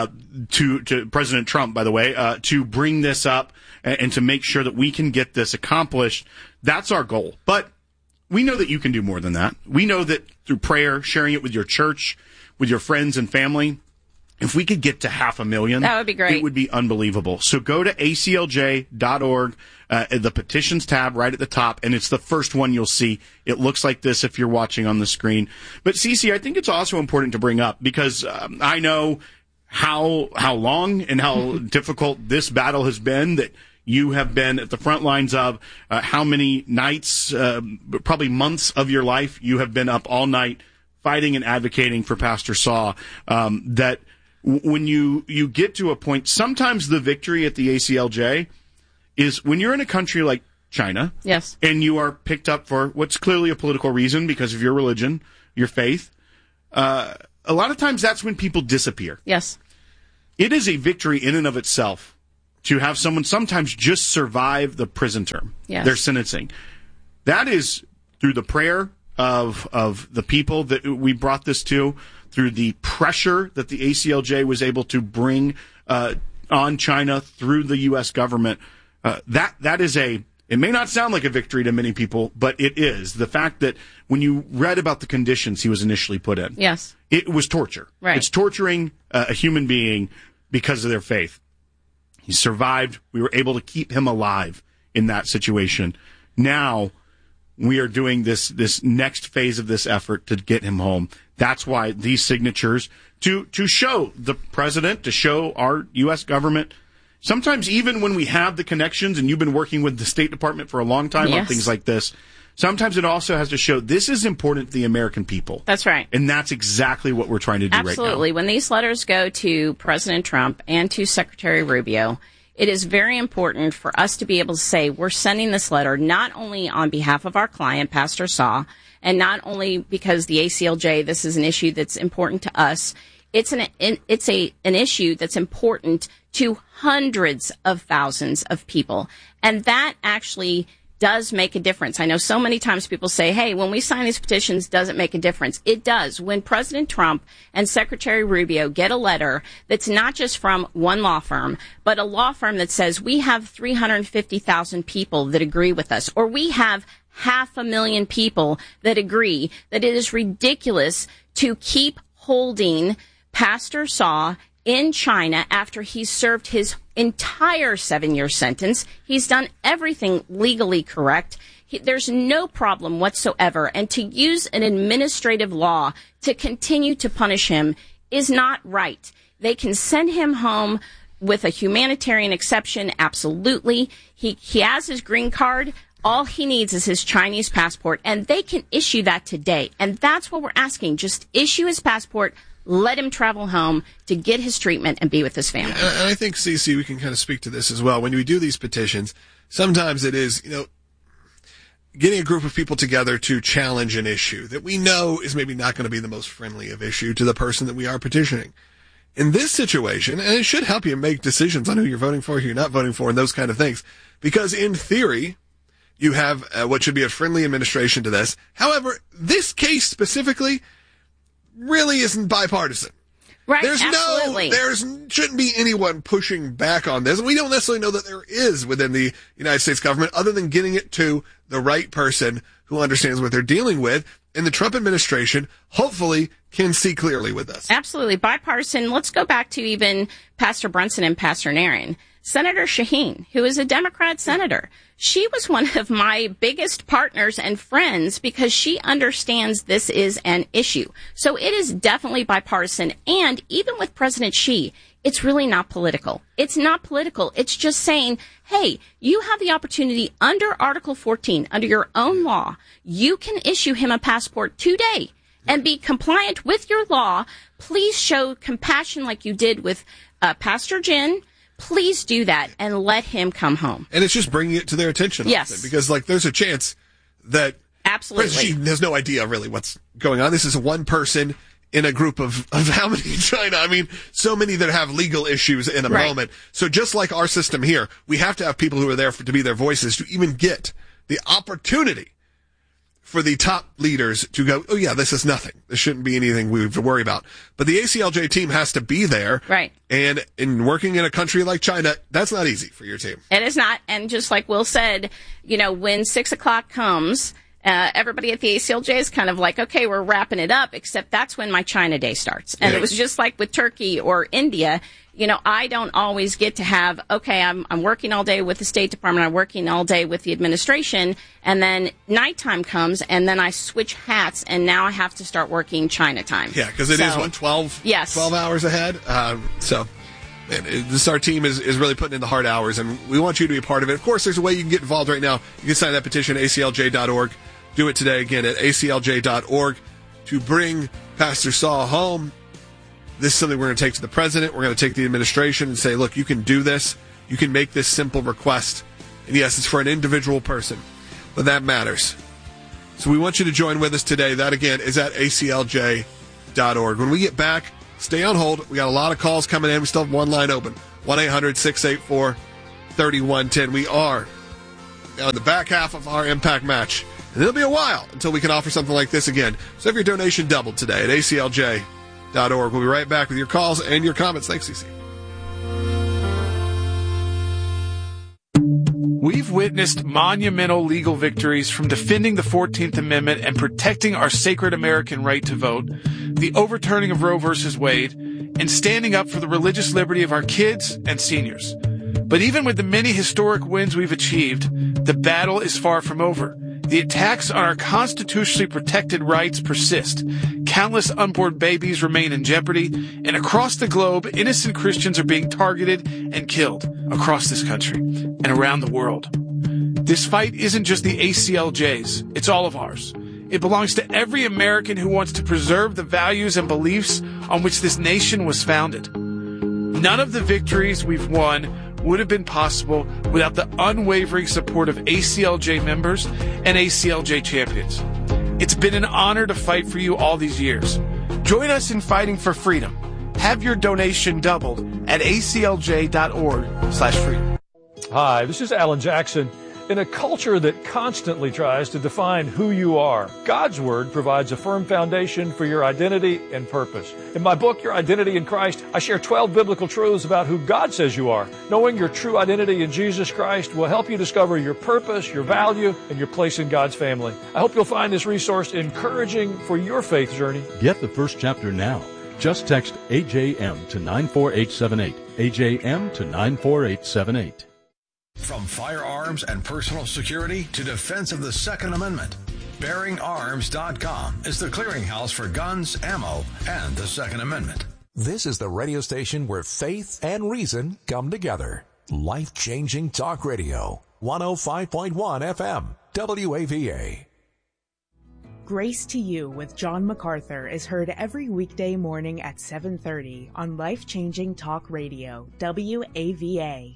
to President Trump, by the way, to bring this up and to make sure that we can get this accomplished, that's our goal. But we know that you can do more than that. We know that through prayer, sharing it with your church, with your friends and family, if we could get to 500,000, that would be great. It would be unbelievable. So go to aclj.org, the petitions tab right at the top, and it's the first one you'll see. It looks like this if you're watching on the screen. But Cece, I think it's also important to bring up because I know how long and how difficult this battle has been, that you have been at the front lines of how many nights, probably months of your life, you have been up all night fighting and advocating for Pastor Saw, that when you get to a point, sometimes the victory at the ACLJ is when you're in a country like China, yes, and you are picked up for what's clearly a political reason because of your religion, your faith, a lot of times that's when people disappear. Yes. It is a victory in and of itself to have someone sometimes just survive the prison term, their sentencing. That is through the prayer of the people that we brought this to, through the pressure that the ACLJ was able to bring on China through the U.S. government. That is it may not sound like a victory to many people, but it is. The fact that when you read about the conditions he was initially put in, yes, it was torture. Right. It's torturing a human being because of their faith. He survived. We were able to keep him alive in that situation. Now we are doing this next phase of this effort to get him home. That's why these signatures to show the president, to show our U.S. government. Sometimes even when we have the connections, and you've been working with the State Department for a long time on things like this, sometimes it also has to show this is important to the American people. That's right. And that's exactly what we're trying to do right now. Absolutely. When these letters go to President Trump and to Secretary Rubio, it is very important for us to be able to say we're sending this letter not only on behalf of our client, Pastor Saw, and not only because the ACLJ, this is an issue that's important to us. It's an issue that's important to hundreds of thousands of people. And that actually does make a difference. I know so many times people say, hey, when we sign these petitions, does it make a difference? It does. When President Trump and Secretary Rubio get a letter that's not just from one law firm, but a law firm that says we have 350,000 people that agree with us, or we have 500,000 people that agree that it is ridiculous to keep holding Pastor Saw in China after he's served his entire 7-year sentence. He's done everything legally correct. There's no problem whatsoever. And to use an administrative law to continue to punish him is not right. They can send him home with a humanitarian exception, absolutely. He has his green card. All he needs is his Chinese passport, and they can issue that today. And that's what we're asking. Just issue his passport. Let him travel home to get his treatment and be with his family. And I think, CC, we can kind of speak to this as well. When we do these petitions, sometimes it is, getting a group of people together to challenge an issue that we know is maybe not going to be the most friendly of issue to the person that we are petitioning. In this situation, and it should help you make decisions on who you're voting for, who you're not voting for, and those kind of things, because in theory, you have what should be a friendly administration to this. However, this case specifically really isn't bipartisan. Right, absolutely. There shouldn't be anyone pushing back on this. And we don't necessarily know that there is within the United States government, other than getting it to the right person who understands what they're dealing with. And the Trump administration, hopefully, can see clearly with this. Absolutely. Bipartisan. Let's go back to even Pastor Brunson and Pastor Nairn. Senator Shaheen, who is a Democrat senator, she was one of my biggest partners and friends because she understands this is an issue. So it is definitely bipartisan. And even with President Xi, it's really not political. It's not political. It's just saying, hey, you have the opportunity under Article 14, under your own law, you can issue him a passport today and be compliant with your law. Please show compassion like you did with Pastor Jin. Please do that and let him come home. And it's just bringing it to their attention. Yes. Because, there's a chance that President Xi has no idea really what's going on. This is one person in a group of how many in China? I mean, so many that have legal issues in a moment. So just like our system here, we have to have people who are there to be their voices to even get the opportunity for the top leaders to go, oh yeah, this is nothing. This shouldn't be anything we have to worry about. But the ACLJ team has to be there. Right. And in working in a country like China, that's not easy for your team. It is not. And just like Will said, when 6 o'clock comes, everybody at the ACLJ is kind of like, okay, we're wrapping it up, except that's when my China Day starts. And it was just like with Turkey or India. I don't always get to have, okay, I'm working all day with the State Department, I'm working all day with the administration, and then nighttime comes, and then I switch hats, and now I have to start working China time. Yeah, because it is, 12 hours ahead? Our team is really putting in the hard hours, and we want you to be a part of it. Of course, there's a way you can get involved right now. You can sign that petition at aclj.org. Do it today, again, at aclj.org to bring Pastor Saw home. This is something we're going to take to the president. We're going to take the administration and say, look, you can do this. You can make this simple request And yes, it's for an individual person, but that matters. So we want you to join with us today. That, again, is at aclj.org. When we get back, stay on hold. We got a lot of calls coming in. We still have one line open, 1-800-684-3110. We are on the back half of our Impact match. And it'll be a while until we can offer something like this again. So have your donation doubled today at aclj.org. We'll be right back with your calls and your comments. Thanks, CC. We've witnessed monumental legal victories from defending the 14th Amendment and protecting our sacred American right to vote, the overturning of Roe v. Wade, and standing up for the religious liberty of our kids and seniors. But even with the many historic wins we've achieved, the battle is far from over. The attacks on our constitutionally protected rights persist. Countless unborn babies remain in jeopardy, and across the globe, innocent Christians are being targeted and killed across this country and around the world. This fight isn't just the ACLJ's, it's all of ours. It belongs to every American who wants to preserve the values and beliefs on which this nation was founded. None of the victories we've won would have been possible without the unwavering support of ACLJ members and ACLJ champions. It's been an honor to fight for you all these years. Join us in fighting for freedom. Have your donation doubled at aclj.org/freedom. Hi, this is Alan Jackson. In a culture that constantly tries to define who you are, God's Word provides a firm foundation for your identity and purpose. In my book, Your Identity in Christ, I share 12 biblical truths about who God says you are. Knowing your true identity in Jesus Christ will help you discover your purpose, your value, and your place in God's family. I hope you'll find this resource encouraging for your faith journey. Get the first chapter now. Just text AJM to 94878. AJM to 94878. From firearms and personal security to defense of the Second Amendment, BearingArms.com is the clearinghouse for guns, ammo, and the Second Amendment. This is the radio station where faith and reason come together. Life-changing talk radio. 105.1 FM, WAVA. Grace to You with John MacArthur is heard every weekday morning at 7:30 on Life-changing talk radio, WAVA.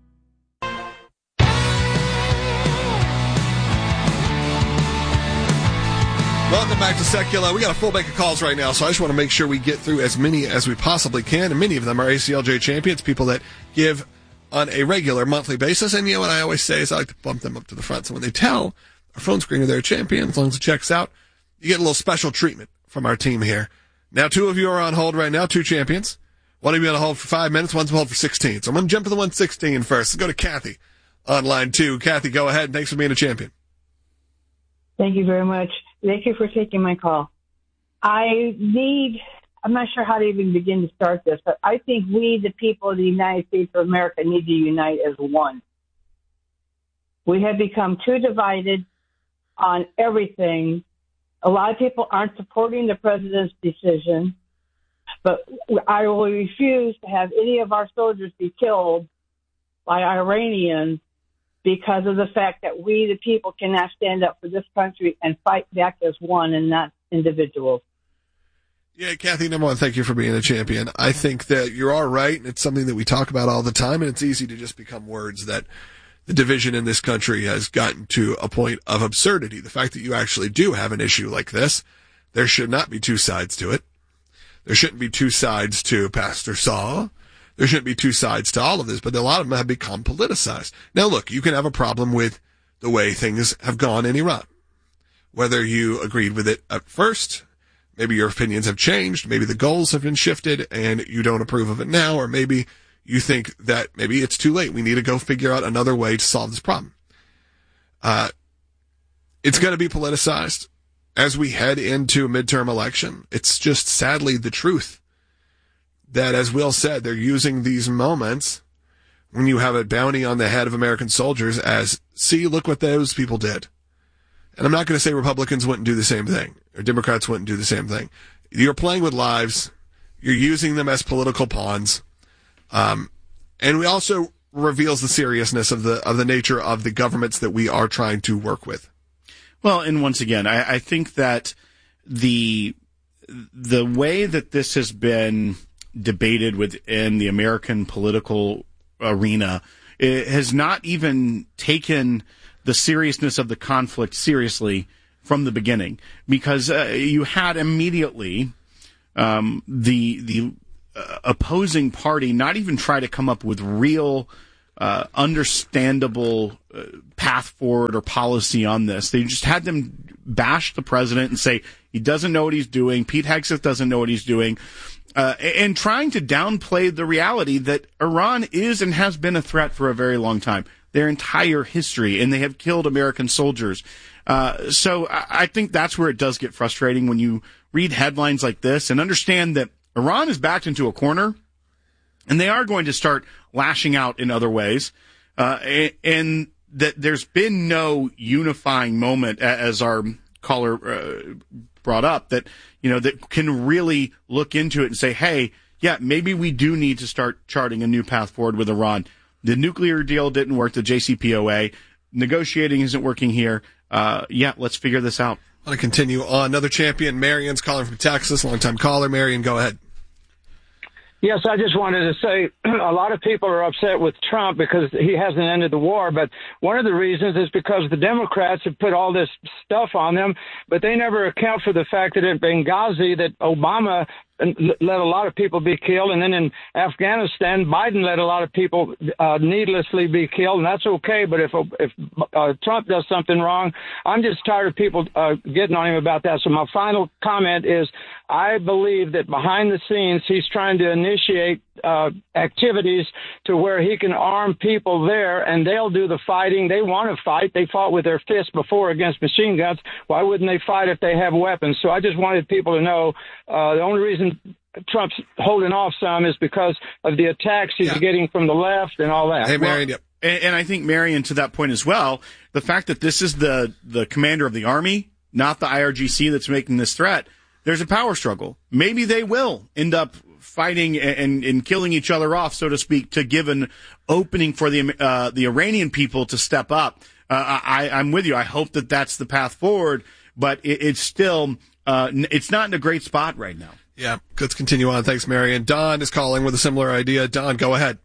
Welcome back to Secular. We got a full bank of calls right now, so I just want to make sure we get through as many as we possibly can, and many of them are ACLJ champions, people that give on a regular monthly basis, and you know what I always say is I like to bump them up to the front, so when they tell our phone screener they're a champion, as long as it checks out, you get a little special treatment from our team here. Now, two of you are on hold right now, two champions. One of you on hold for 5 minutes, one's on hold for 16. So I'm going to jump to the 116 first. Let's go to Kathy on line 2. Kathy, go ahead, and thanks for being a champion. Thank you very much. Thank you for taking my call. I'm not sure how to even begin to start this, but I think we, the people of the United States of America, need to unite as one. We have become too divided on everything. A lot of people aren't supporting the president's decision, but I will refuse to have any of our soldiers be killed by Iranians because of the fact that we, the people, cannot stand up for this country and fight back as one and not individuals. Yeah, Kathy, number one, thank you for being a champion. I think that you are right, and it's something that we talk about all the time, and it's easy to just become words that the division in this country has gotten to a point of absurdity. The fact that you actually do have an issue like this, there should not be two sides to it. There shouldn't be two sides to Pastor Saul. There shouldn't be two sides to all of this, but a lot of them have become politicized. Now, look, you can have a problem with the way things have gone in Iran. Whether you agreed with it at first, maybe your opinions have changed, maybe the goals have been shifted and you don't approve of it now, or maybe you think that maybe it's too late. We need to go figure out another way to solve this problem. It's going to be politicized as we head into a midterm election. It's just sadly the truth that, as Will said, they're using these moments when you have a bounty on the head of American soldiers as, see, look what those people did. And I'm not going to say Republicans wouldn't do the same thing or Democrats wouldn't do the same thing. You're playing with lives. You're using them as political pawns. And we also reveals the seriousness of the nature of the governments that we are trying to work with. Well, and once again, I think that the way that this has been debated within the American political arena has not even taken the seriousness of the conflict seriously from the beginning, because you had immediately the opposing party not even try to come up with real understandable path forward or policy on this. They just had them bash the president and say he doesn't know what he's doing. Pete Hegseth doesn't know what he's doing. And trying to downplay the reality that Iran is and has been a threat for a very long time, their entire history, and they have killed American soldiers. So I think that's where it does get frustrating when you read headlines like this and understand that Iran is backed into a corner, and they are going to start lashing out in other ways, and that there's been no unifying moment, as our caller brought up, that that can really look into it and say, hey, yeah, maybe we do need to start charting a new path forward with Iran. The nuclear deal didn't work, the JCPOA. Negotiating isn't working here. Let's figure this out. I want to continue on. Another champion, Marion's calling from Texas, longtime caller. Marion, go ahead. Yes, I just wanted to say a lot of people are upset with Trump because he hasn't ended the war, but one of the reasons is because the Democrats have put all this stuff on them, but they never account for the fact that in Benghazi that Obama let a lot of people be killed, and then in Afghanistan, Biden let a lot of people needlessly be killed, and that's okay. But if Trump does something wrong, I'm just tired of people getting on him about that. So my final comment is, I believe that behind the scenes, he's trying to initiate activities to where he can arm people there, and they'll do the fighting. They want to fight. They fought with their fists before against machine guns. Why wouldn't they fight if they have weapons? So I just wanted people to know the only reason Trump's holding off some is because of the attacks he's getting from the left and all that. Hey, Marion. Yep. And I think, Marion, to that point as well, the fact that this is the commander of the Army, not the IRGC, that's making this threat, there's a power struggle. Maybe they will end up fighting and killing each other off, so to speak, to give an opening for the Iranian people to step up. I'm with you. I hope that that's the path forward, but it's still it's not in a great spot right now. Yeah, let's continue on. Thanks, Marion. Don is calling with a similar idea. Don, go ahead.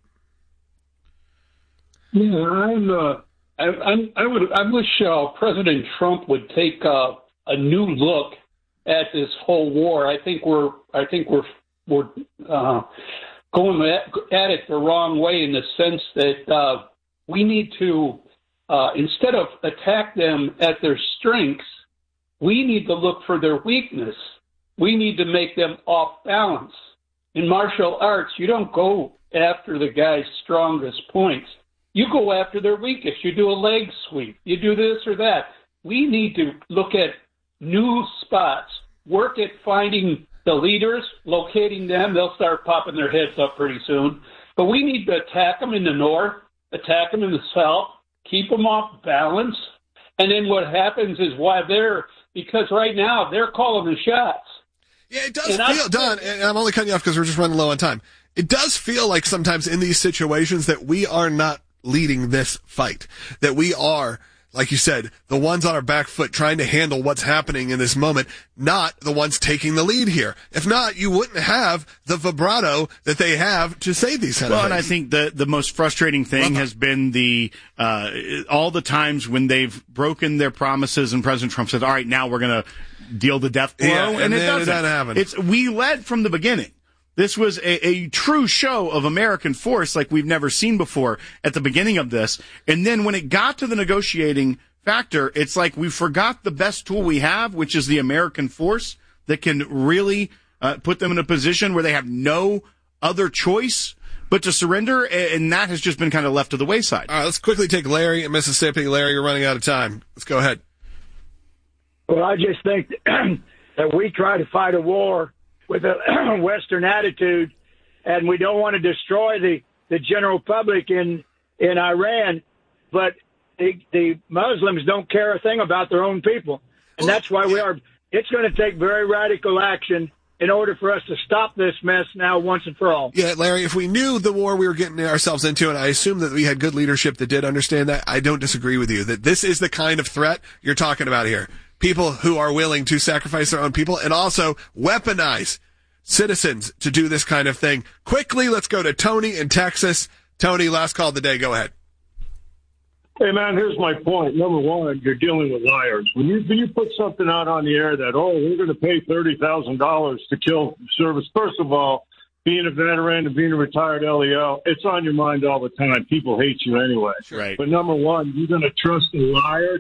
Yeah, I wish President Trump would take a new look at this whole war. I think we're going at it the wrong way, in the sense that we need to, instead of attack them at their strengths, we need to look for their weakness. We need to make them off balance. In martial arts, you don't go after the guy's strongest points. You go after their weakest. You do a leg sweep. You do this or that. We need to look at new spots, work at finding the leaders, locating them. They'll start popping their heads up pretty soon. But we need to attack them in the north, attack them in the south, keep them off balance. And then what happens is because right now they're calling the shots. Yeah, it does feel, Don, and I'm only cutting you off because we're just running low on time. It does feel like sometimes in these situations that we are not leading this fight, that we are, like you said, the ones on our back foot trying to handle what's happening in this moment, not the ones taking the lead here. If not, you wouldn't have the vibrato that they have to say these kind of things. Well, and I think the most frustrating thing has been all the times when they've broken their promises and President Trump said, all right, now we're going to deal the death blow. Yeah, and it then doesn't happen. We led from the beginning. This was a true show of American force like we've never seen before at the beginning of this. And then when it got to the negotiating factor, it's like we forgot the best tool we have, which is the American force that can really put them in a position where they have no other choice but to surrender. And that has just been kind of left to the wayside. All right, let's quickly take Larry in Mississippi. Larry, you're running out of time. Let's go ahead. Well, I just think that we try to fight a war with a Western attitude, and we don't want to destroy the general public in Iran, but the Muslims don't care a thing about their own people. And that's why it's going to take very radical action in order for us to stop this mess now once and for all. Yeah, Larry, if we knew the war we were getting ourselves into, and I assume that we had good leadership that did understand that, I don't disagree with you, that this is the kind of threat you're talking about here. People who are willing to sacrifice their own people and also weaponize citizens to do this kind of thing. Quickly, let's go to Tony in Texas. Tony, last call of the day. Go ahead. Hey, man, here's my point. Number one, you're dealing with liars. When you put something out on the air that, we're going to pay $30,000 to kill service, first of all, being a veteran and being a retired LEO, it's on your mind all the time. People hate you anyway. Right. But number one, you're going to trust a liar